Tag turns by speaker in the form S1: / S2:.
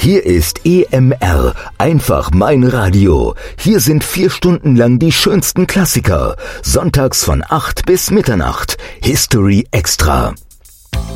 S1: Hier ist EMR, einfach mein Radio. Hier sind 4 Stunden lang die schönsten Klassiker. Sonntags von 8 bis Mitternacht. History Extra.